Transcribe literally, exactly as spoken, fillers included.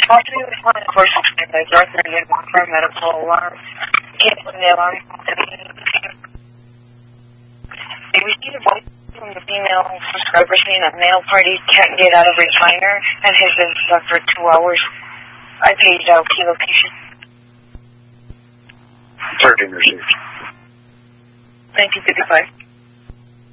Possibly with one of course by director and get one for a medical alarm. Cancel the alarm. They received a voice from the female subscriber saying that male party can't get out of recliner and has been stuck for two hours. I paged out key location. Thirteen received. nineteen fifty-five.